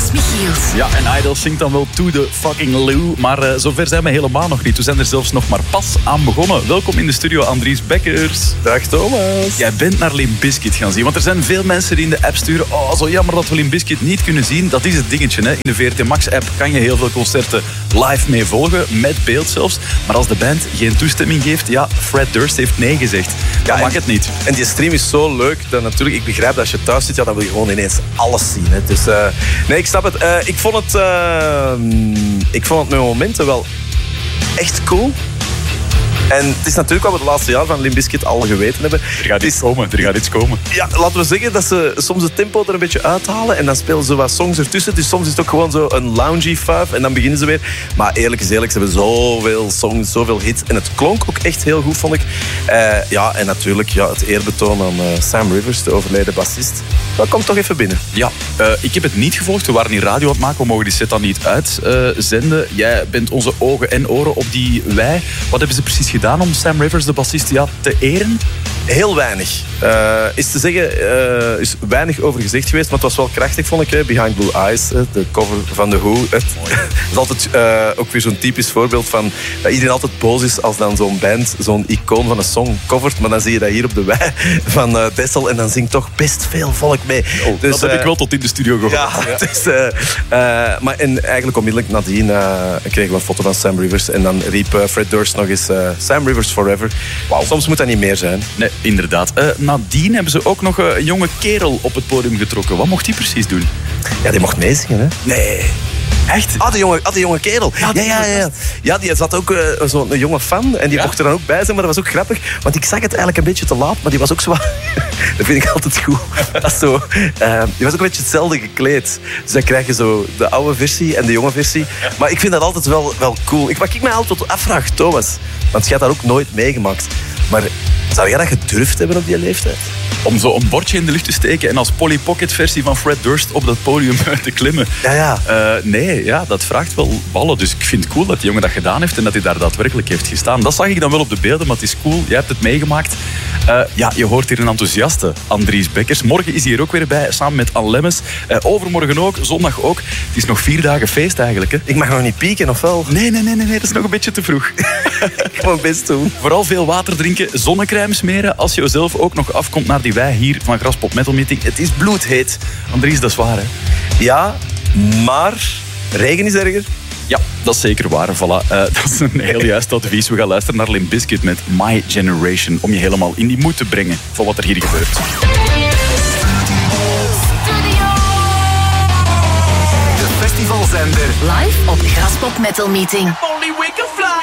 Michiels. Ja, en Idol zingt dan wel To The Fucking Lou. Maar zover zijn we helemaal nog niet. We zijn er zelfs nog maar pas aan begonnen. Welkom in de studio, Andries Bekkers. Dag Thomas. Jij bent naar Limp Bizkit gaan zien. Want er zijn veel mensen die in de app sturen. Oh, zo jammer dat we Limp Bizkit niet kunnen zien. Dat is het dingetje, hè. In de VRT Max app kan je heel veel concerten live mee volgen. Met beeld zelfs. Maar als de band geen toestemming geeft, ja, Fred Durst heeft nee gezegd. Dan mag het niet. En die stream is zo leuk dat natuurlijk, ik begrijp dat als je thuis zit, ja, dan wil je gewoon ineens alles zien. Hè. Dus nee, ik snap het. Ik vond het met momenten wel echt cool. En het is natuurlijk wat we de laatste jaren van Limp Bizkit al geweten hebben. Er gaat iets komen. Ja, laten we zeggen dat ze soms het tempo er een beetje uithalen en dan spelen ze wat songs ertussen. Dus soms is het ook gewoon zo een loungy fuif en dan beginnen ze weer. Maar eerlijk is eerlijk, ze hebben zoveel songs, zoveel hits. En het klonk ook echt heel goed, vond ik. Ja, en natuurlijk het eerbetoon aan Sam Rivers, de overleden bassist. Dat komt toch even binnen. Ja, ik heb het niet gevolgd. We waren hier radio aan het maken. We mogen die set dan niet uitzenden. Jij bent onze ogen en oren op die wei. Wat hebben ze precies gedaan om Sam Rivers, de bassist, te eren? Heel weinig. Is te zeggen, is weinig over gezegd geweest, maar het was wel krachtig, vond ik. Hè. Behind Blue Eyes, de cover van The Who. Het is altijd ook weer zo'n typisch voorbeeld van dat iedereen altijd boos is als dan zo'n band zo'n icoon van een song covert. Maar dan zie je dat hier op de wei van Dessel en dan zingt toch best veel volk mee. Oh, dus, dat heb ik wel tot in de studio gehoord. Ja. Dus, maar en eigenlijk onmiddellijk nadien kregen we een foto van Sam Rivers en dan riep Fred Durst nog eens Sam Rivers Forever. Wow. Soms moet dat niet meer zijn. Nee, inderdaad. Nadien hebben ze ook nog een jonge kerel op het podium getrokken. Wat mocht hij precies doen? Ja, die mocht meezingen, hè? Nee. Echt? De jonge kerel. Ja. Ja, die zat ook zo'n jonge fan en die mocht er dan ook bij zijn, maar dat was ook grappig, want ik zag het eigenlijk een beetje te laat, maar die was ook zo... Dat vind ik altijd goed. Dat is zo, die was ook een beetje hetzelfde gekleed. Dus dan krijg je zo de oude versie en de jonge versie. Maar ik vind dat altijd wel cool. Wat ik me altijd afvraag, Thomas, want jij hebt dat ook nooit meegemaakt, maar zou jij dat gedurfd hebben op die leeftijd? Om zo een bordje in de lucht te steken en als Polly Pocket versie van Fred Durst op dat podium te klimmen. Ja. Nee, dat vraagt wel ballen. Dus ik vind het cool dat die jongen dat gedaan heeft en dat hij daar daadwerkelijk heeft gestaan. Dat zag ik dan wel op de beelden, maar het is cool. Jij hebt het meegemaakt. Je hoort hier een enthousiaste Andries Bekkers. Morgen is hij er ook weer bij, samen met Anne Lemmens. Overmorgen ook, zondag ook. Het is nog 4 dagen feest eigenlijk. Hè? Ik mag nog niet pieken, of wel? Nee, dat is nog een beetje te vroeg. Ik ga mijn best doen. Vooral veel water drinken, zonnecrème smeren. Als je zelf ook nog afkomt naar die wei hier van Graspop Metal Meeting. Het is bloedheet. Andries, dat is waar, hè? Ja, maar regen is erger. Ja, dat is zeker waar. Voilà. Dat is een heel juist advies. We gaan luisteren naar Limp Bizkit met My Generation. Om je helemaal in die moed te brengen van wat er hier gebeurt. De festivalzender. Live op Graspop Metal Meeting. Only we can